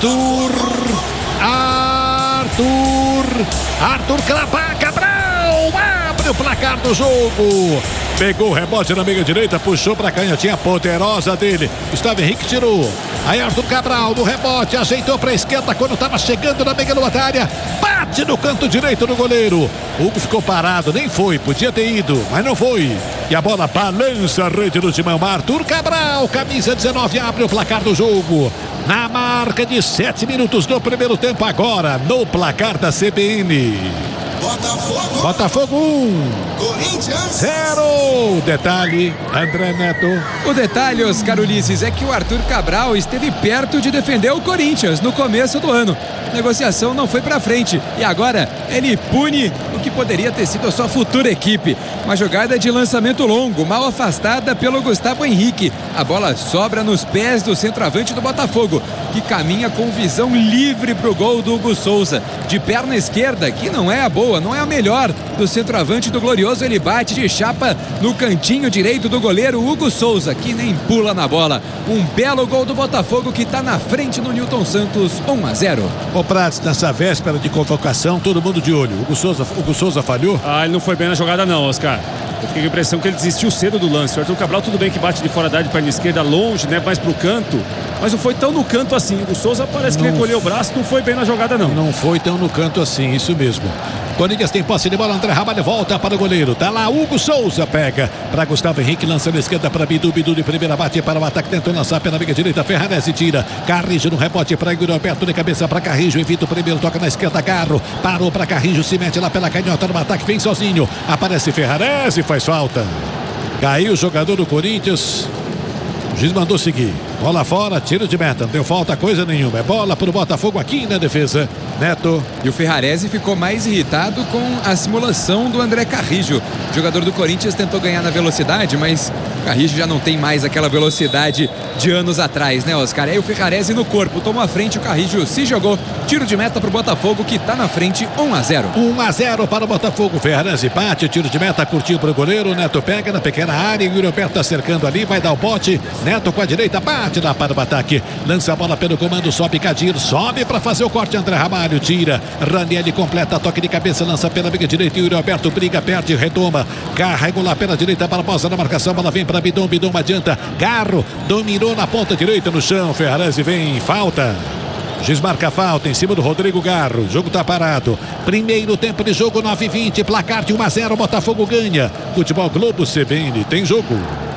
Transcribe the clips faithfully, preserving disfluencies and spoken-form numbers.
Arthur, Arthur, Arthur Cabral, abre o placar do jogo. Pegou o rebote na meia direita, puxou para a canhotinha poderosa dele. Gustavo Henrique tirou. Aí Arthur Cabral no rebote, ajeitou para a esquerda quando estava chegando na meia da área. Bate no canto direito do goleiro. Hugo ficou parado, nem foi, podia ter ido, mas não foi. E a bola balança a rede do timão. Arthur Cabral, camisa dezenove, abre o placar do jogo. Na marca de sete minutos do primeiro tempo, agora no placar da C B N. Botafogo. Botafogo um. Corinthians zero. Detalhe, André Neto. O detalhe, Oscar Ulisses, é que o Arthur Cabral esteve perto de defender o Corinthians no começo do ano. A negociação não foi pra frente e agora ele pune o que poderia ter sido a sua futura equipe. Uma jogada de lançamento longo, mal afastada pelo Gustavo Henrique. A bola sobra nos pés do centroavante do Botafogo, que caminha com visão livre pro gol do Hugo Souza. De perna esquerda, que não é a boa, não é a melhor do centroavante do Glorioso, ele bate de chapa no cantinho direito do goleiro Hugo Souza, que nem pula na bola. Um belo gol do Botafogo, que tá na frente no Newton Santos, um a zero. Ô Prats, nessa véspera de convocação, todo mundo de olho. Hugo Souza, Hugo Souza falhou? Ah, ele não foi bem na jogada não, Oscar. Eu fiquei com a impressão que ele desistiu cedo do lance. O Arthur Cabral, tudo bem que bate de fora da área, de perna esquerda, longe, né, mais pro canto, mas não foi tão no canto assim. O Souza parece que recolheu o braço, não foi bem na jogada não. Não foi tão no canto assim, isso mesmo. Corinthians tem posse de bola, André Ramalho volta para o goleiro, tá lá Hugo Souza, pega para Gustavo Henrique, lançando a esquerda para Bidu, Bidu de primeira, bate para o ataque, tentou lançar pela meia direita, Ferrarese tira, Carrijo no rebote para Igor Alberto, de cabeça para Carrijo, evita o primeiro, toca na esquerda, Garro, parou para Carrijo, se mete lá pela canhota no ataque, vem sozinho, aparece Ferrarese, faz falta, caiu o jogador do Corinthians. O juiz mandou seguir. Bola fora, tiro de meta. Não deu falta coisa nenhuma. É bola para o Botafogo aqui na defesa. Neto. E o Ferrarese ficou mais irritado com a simulação do André Carrijo. O jogador do Corinthians tentou ganhar na velocidade, mas o Carrijo já não tem mais aquela velocidade de anos atrás, né, Oscar? Aí o Ferrarese no corpo tomou a frente, o Carrijo se jogou. Tiro de meta para o Botafogo, que está na frente, um a zero. um a zero para o Botafogo. Ferrarese bate, tiro de meta, curtiu para o goleiro. Neto pega na pequena área. O Roberto está cercando ali, vai dar o bote. Neto com a direita, bate lá para o ataque. Lança a bola pelo comando, sobe Cadir, sobe para fazer o corte. André Ramalho tira. Ranieri completa, toque de cabeça, lança pela meia direita. E o Roberto briga, perde, retoma. Carrega lá pela direita para a posa na marcação. Bola vem para Bidon, Bidon adianta. Garro dominou na ponta direita no chão. Ferrarese vem, falta. Giz marca falta em cima do Rodrigo Garro. O jogo tá parado. Primeiro tempo de jogo, nove e vinte. Placar de um a zero. Botafogo ganha. Futebol Globo C B N. Tem jogo.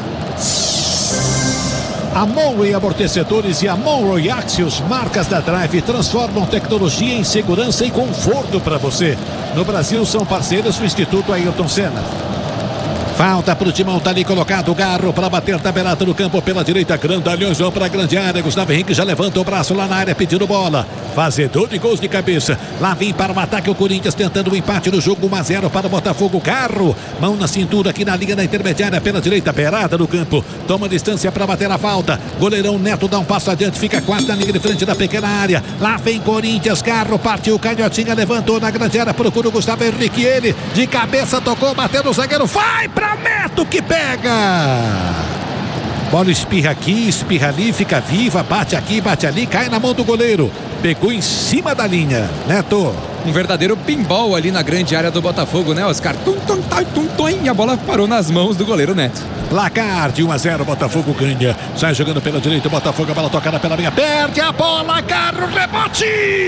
A Monroe Amortecedores e a Monroe Axios, marcas da Drive, transformam tecnologia em segurança e conforto para você. No Brasil são parceiros do Instituto Ayrton Senna. Falta para o timão, tá ali colocado o Garro para bater tabelada no campo pela direita. Grandalhões vão para a grande área. Gustavo Henrique já levanta o braço lá na área pedindo bola. Fazedor de gols de cabeça. Lá vem para o ataque o Corinthians tentando o um empate no jogo. um a zero para o Botafogo. Garro, mão na cintura aqui na linha da intermediária pela direita. Beirada no campo. Toma distância para bater a falta. Goleirão Neto dá um passo adiante. Fica quase na linha de frente da pequena área. Lá vem Corinthians. Garro partiu. Canhotinha levantou na grande área. Procura o Gustavo Henrique. Ele de cabeça tocou. Bateu no zagueiro. Vai para Neto que pega. Bola espirra aqui, espirra ali, fica viva, bate aqui, bate ali, cai na mão do goleiro. Pegou em cima da linha. Neto. Um verdadeiro pinball ali na grande área do Botafogo, né, Oscar? Tum, tum, tum, tum, tum, e a bola parou nas mãos do goleiro Neto. Placar de um a zero, Botafogo ganha. Sai jogando pela direita, Botafogo, a bola tocada pela meia, perde a bola, Garro, rebote!